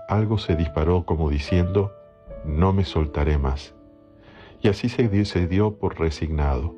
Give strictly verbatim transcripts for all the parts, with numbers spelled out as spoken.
algo se disparó como diciendo, no me soltaré más. Y así se dio, se dio por resignado.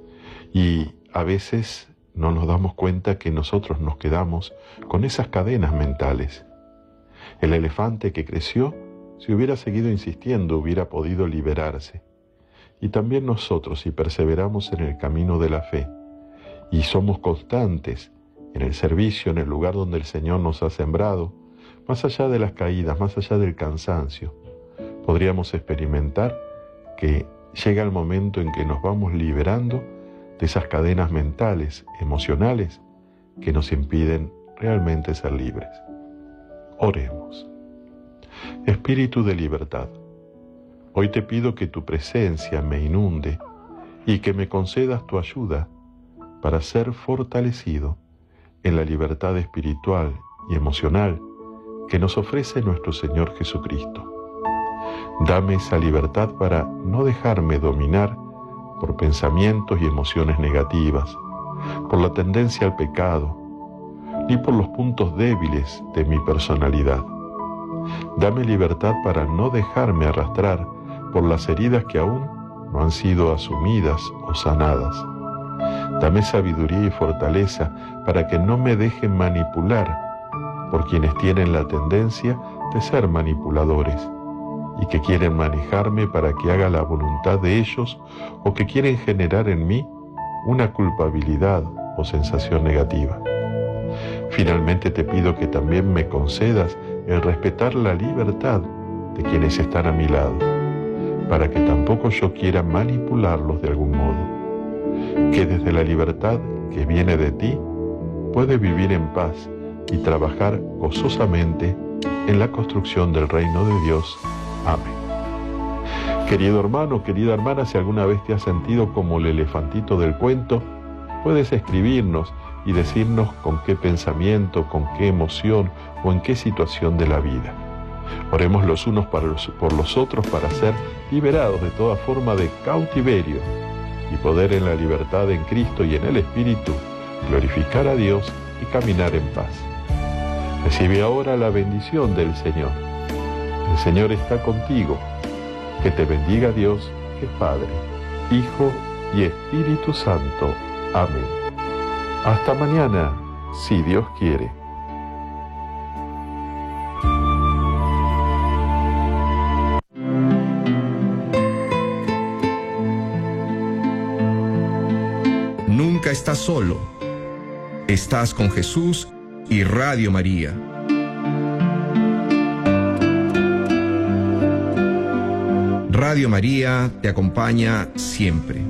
Y a veces no nos damos cuenta que nosotros nos quedamos con esas cadenas mentales. El elefante que creció, si hubiera seguido insistiendo, hubiera podido liberarse. Y también nosotros, si perseveramos en el camino de la fe y somos constantes en el servicio, en el lugar donde el Señor nos ha sembrado, más allá de las caídas, más allá del cansancio, podríamos experimentar que llega el momento en que nos vamos liberando de esas cadenas mentales, emocionales, que nos impiden realmente ser libres. Oremos. Espíritu de libertad, hoy te pido que tu presencia me inunde y que me concedas tu ayuda para ser fortalecido en la libertad espiritual y emocional que nos ofrece nuestro Señor Jesucristo. Dame esa libertad para no dejarme dominar por pensamientos y emociones negativas, por la tendencia al pecado, ni por los puntos débiles de mi personalidad. Dame libertad para no dejarme arrastrar por las heridas que aún no han sido asumidas o sanadas. Dame sabiduría y fortaleza para que no me dejen manipular por quienes tienen la tendencia de ser manipuladores y que quieren manejarme para que haga la voluntad de ellos o que quieren generar en mí una culpabilidad o sensación negativa. Finalmente te pido que también me concedas el respetar la libertad de quienes están a mi lado, para que tampoco yo quiera manipularlos de algún modo. Que desde la libertad que viene de ti, puede vivir en paz y trabajar gozosamente en la construcción del reino de Dios. Amén. Querido hermano, querida hermana, si alguna vez te has sentido como el elefantito del cuento, puedes escribirnos y decirnos con qué pensamiento, con qué emoción o en qué situación de la vida. Oremos los unos para los, por los otros para ser liberados de toda forma de cautiverio y poder en la libertad en Cristo y en el Espíritu glorificar a Dios y caminar en paz. Recibe ahora la bendición del Señor. El Señor está contigo. Que te bendiga Dios, que es Padre, Hijo y Espíritu Santo. Amén. Hasta mañana, si Dios quiere. Nunca estás solo. Estás con Jesús y Radio María. Radio María te acompaña siempre.